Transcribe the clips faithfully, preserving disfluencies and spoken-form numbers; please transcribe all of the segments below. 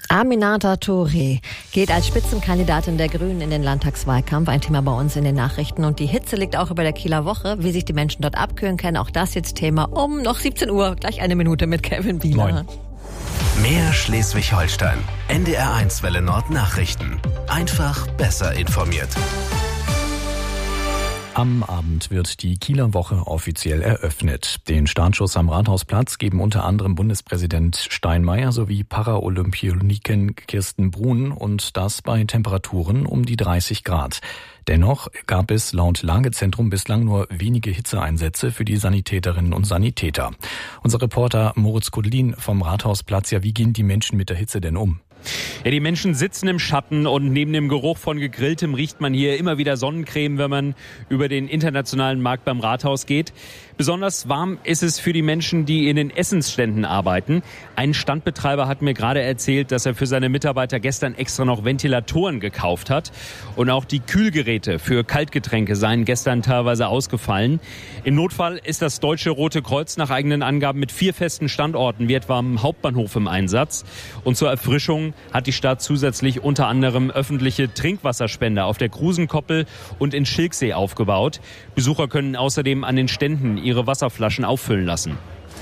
Aminata Touré geht als Spitzenkandidatin der Grünen in den Landtagswahlkampf. Ein Thema bei uns in den Nachrichten. Und die Hitze liegt auch über der Kieler Woche. Wie sich die Menschen dort abkühlen können, auch das jetzt Thema um noch siebzehn Uhr. Gleich eine Minute mit Kevin Bieler. Mehr Schleswig-Holstein. N D R eins Welle Nord Nachrichten. Einfach besser informiert. Am Abend wird die Kieler Woche offiziell eröffnet. Den Startschuss am Rathausplatz geben unter anderem Bundespräsident Steinmeier sowie Paralympioniken Kirsten Brun, und das bei Temperaturen um die dreißig Grad. Dennoch gab es laut Lagezentrum bislang nur wenige Hitzeeinsätze für die Sanitäterinnen und Sanitäter. Unser Reporter Moritz Kudlin vom Rathausplatz. Ja, wie gehen die Menschen mit der Hitze denn um? Ja, die Menschen sitzen im Schatten und neben dem Geruch von Gegrilltem riecht man hier immer wieder Sonnencreme, wenn man über den internationalen Markt beim Rathaus geht. Besonders warm ist es für die Menschen, die in den Essensständen arbeiten. Ein Standbetreiber hat mir gerade erzählt, dass er für seine Mitarbeiter gestern extra noch Ventilatoren gekauft hat. Und auch die Kühlgeräte für Kaltgetränke seien gestern teilweise ausgefallen. Im Notfall ist das Deutsche Rote Kreuz nach eigenen Angaben mit vier festen Standorten, wie etwa am Hauptbahnhof, im Einsatz. Und zur Erfrischung hat die Stadt zusätzlich unter anderem öffentliche Trinkwasserspender auf der Krusenkoppel und in Schilksee aufgebaut. Besucher können außerdem an den Ständen ihre Wasserflaschen auffüllen lassen.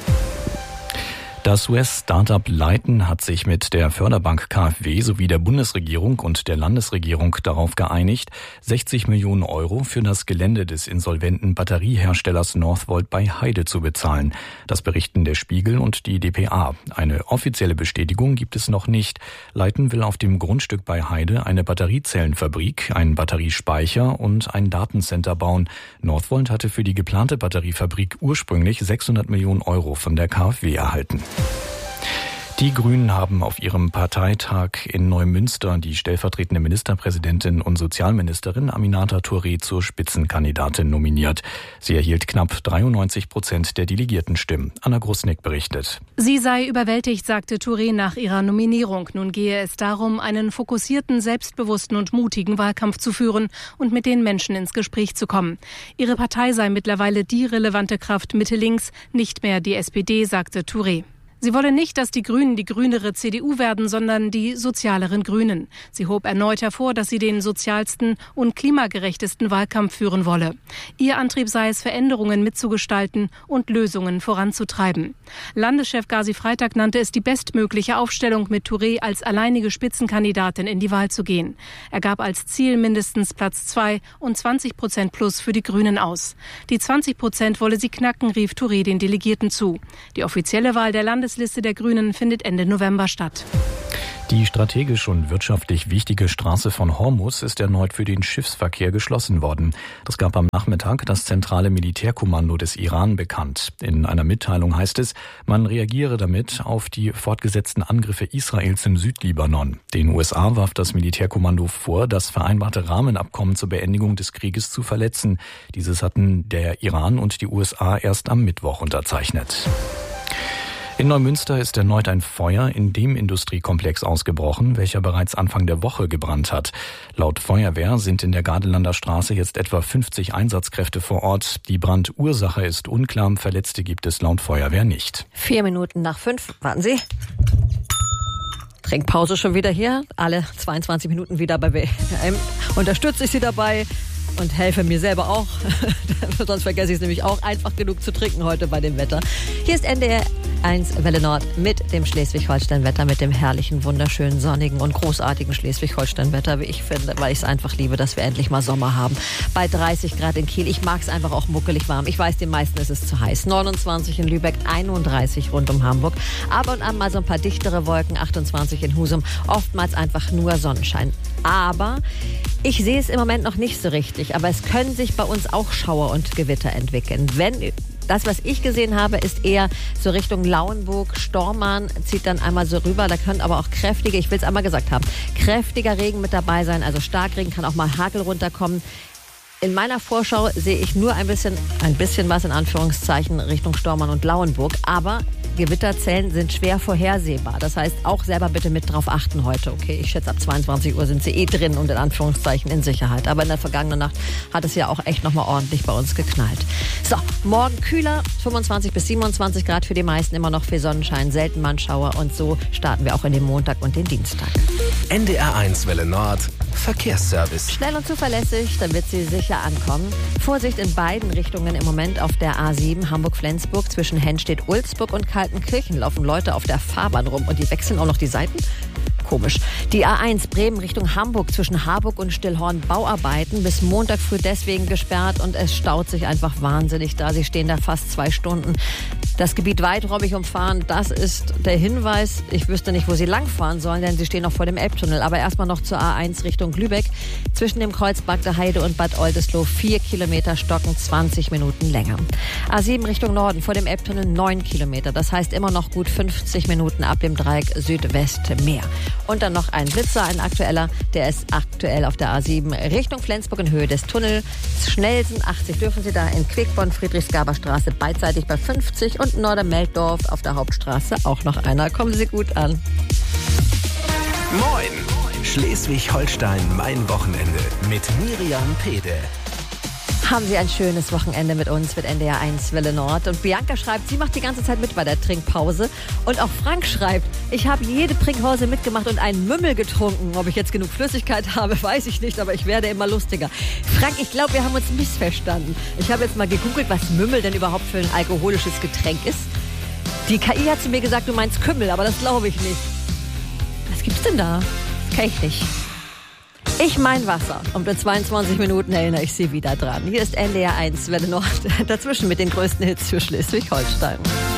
Das U S-Startup Lighten hat sich mit der Förderbank K f W sowie der Bundesregierung und der Landesregierung darauf geeinigt, sechzig Millionen Euro für das Gelände des insolventen Batterieherstellers Northvolt bei Heide zu bezahlen. Das berichten der Spiegel und die D P A. Eine offizielle Bestätigung gibt es noch nicht. Lighten will auf dem Grundstück bei Heide eine Batteriezellenfabrik, einen Batteriespeicher und ein Datencenter bauen. Northvolt hatte für die geplante Batteriefabrik ursprünglich sechshundert Millionen Euro von der K f W erhalten. Die Grünen haben auf ihrem Parteitag in Neumünster die stellvertretende Ministerpräsidentin und Sozialministerin Aminata Touré zur Spitzenkandidatin nominiert. Sie erhielt knapp dreiundneunzig Prozent der Delegiertenstimmen. Anna Grusnick berichtet. Sie sei überwältigt, sagte Touré nach ihrer Nominierung. Nun gehe es darum, einen fokussierten, selbstbewussten und mutigen Wahlkampf zu führen und mit den Menschen ins Gespräch zu kommen. Ihre Partei sei mittlerweile die relevante Kraft Mitte-Links, nicht mehr die S P D, sagte Touré. Sie wolle nicht, dass die Grünen die grünere C D U werden, sondern die sozialeren Grünen. Sie hob erneut hervor, dass sie den sozialsten und klimagerechtesten Wahlkampf führen wolle. Ihr Antrieb sei es, Veränderungen mitzugestalten und Lösungen voranzutreiben. Landeschef Gazi Freitag nannte es die bestmögliche Aufstellung, mit Touré als alleinige Spitzenkandidatin in die Wahl zu gehen. Er gab als Ziel mindestens Platz zwei und zwanzig Prozent plus für die Grünen aus. Die zwanzig Prozent wolle sie knacken, rief Touré den Delegierten zu. Die offizielle Wahl der Landesliste der Grünen findet Ende November statt. Die strategisch und wirtschaftlich wichtige Straße von Hormuz ist erneut für den Schiffsverkehr geschlossen worden. Das gab am Nachmittag das zentrale Militärkommando des Iran bekannt. In einer Mitteilung heißt es, man reagiere damit auf die fortgesetzten Angriffe Israels im Südlibanon. Den U S A warf das Militärkommando vor, das vereinbarte Rahmenabkommen zur Beendigung des Krieges zu verletzen. Dieses hatten der Iran und die U S A erst am Mittwoch unterzeichnet. In Neumünster ist erneut ein Feuer in dem Industriekomplex ausgebrochen, welcher bereits Anfang der Woche gebrannt hat. Laut Feuerwehr sind in der Gardelander Straße jetzt etwa fünfzig Einsatzkräfte vor Ort. Die Brandursache ist unklar, Verletzte gibt es laut Feuerwehr nicht. Vier Minuten nach fünf, warten Sie. Trinkpause schon wieder hier, alle zweiundzwanzig Minuten wieder bei W M. Unterstütze ich Sie dabei und helfe mir selber auch. Sonst vergesse ich es nämlich auch, einfach genug zu trinken heute bei dem Wetter. Hier ist N D R eins Welle Nord mit dem Schleswig-Holstein-Wetter, mit dem herrlichen, wunderschönen, sonnigen und großartigen Schleswig-Holstein-Wetter, wie ich finde, weil ich es einfach liebe, dass wir endlich mal Sommer haben. Bei dreißig Grad in Kiel. Ich mag es einfach auch muckelig warm. Ich weiß, den meisten ist es zu heiß. neunundzwanzig in Lübeck, einunddreißig rund um Hamburg. Ab und an mal so ein paar dichtere Wolken, achtundzwanzig in Husum. Oftmals einfach nur Sonnenschein. Aber ich sehe es im Moment noch nicht so richtig. Aber es können sich bei uns auch Schauer und Gewitter entwickeln. Wenn Das, was ich gesehen habe, ist eher so Richtung Lauenburg. Stormarn zieht dann einmal so rüber. Da können aber auch kräftige, ich will es einmal gesagt haben, kräftiger Regen mit dabei sein. Also Starkregen, kann auch mal Hagel runterkommen. In meiner Vorschau sehe ich nur ein bisschen, ein bisschen was in Anführungszeichen Richtung Stormarn und Lauenburg. Aber Gewitterzellen sind schwer vorhersehbar. Das heißt, auch selber bitte mit drauf achten heute. Okay, ich schätze, ab zweiundzwanzig Uhr sind sie eh drin und in Anführungszeichen in Sicherheit. Aber in der vergangenen Nacht hat es ja auch echt nochmal ordentlich bei uns geknallt. So, morgen kühler, fünfundzwanzig bis siebenundzwanzig Grad für die meisten, immer noch viel Sonnenschein, selten mal ein Schauer. Und so starten wir auch in den Montag und den Dienstag. N D R eins Welle Nord, Verkehrsservice. Schnell und zuverlässig, damit Sie sicher ankommen. Vorsicht in beiden Richtungen im Moment auf der A sieben Hamburg-Flensburg. Zwischen Hennstedt-Ulzburg und Kaltenkirchen laufen Leute auf der Fahrbahn rum und die wechseln auch noch die Seiten. Komisch. Die A eins Bremen Richtung Hamburg zwischen Harburg und Stillhorn Bauarbeiten bis Montag früh deswegen gesperrt und es staut sich einfach wahnsinnig da. Sie stehen da fast zwei Stunden. Das Gebiet weiträumig umfahren, das ist der Hinweis. Ich wüsste nicht, wo Sie langfahren sollen, denn Sie stehen noch vor dem Elbtunnel. Aber erstmal noch zur A eins Richtung Lübeck. Zwischen dem Kreuz Bagde Heide und Bad Oldesloe vier Kilometer stocken, zwanzig Minuten länger. A sieben Richtung Norden vor dem Elbtunnel neun Kilometer. Das heißt immer noch gut fünfzig Minuten ab dem Dreieck Südwestmeer. Und dann noch ein Blitzer, ein aktueller, der ist aktuell auf der A sieben Richtung Flensburg in Höhe des Tunnels. Schnellsten achtzig dürfen Sie da in Quickborn, Friedrichsgaberstraße beidseitig bei fünfzig und Nordermelddorf auf der Hauptstraße auch noch einer. Kommen Sie gut an. Moin! Schleswig-Holstein, mein Wochenende mit Miriam Pede. Haben Sie ein schönes Wochenende mit uns, mit N D R eins Welle Nord. Und Bianca schreibt, sie macht die ganze Zeit mit bei der Trinkpause. Und auch Frank schreibt, ich habe jede Trinkpause mitgemacht und einen Mümmel getrunken. Ob ich jetzt genug Flüssigkeit habe, weiß ich nicht, aber ich werde immer lustiger. Frank, ich glaube, wir haben uns missverstanden. Ich habe jetzt mal gegoogelt, was Mümmel denn überhaupt für ein alkoholisches Getränk ist. Die K I hat zu mir gesagt, du meinst Kümmel, aber das glaube ich nicht. Was gibt's denn da? Das kenn ich nicht. Ich mein Wasser. Und in zweiundzwanzig Minuten erinnere ich Sie wieder dran. Hier ist N D R eins Welle Nord. Dazwischen mit den größten Hits für Schleswig-Holstein.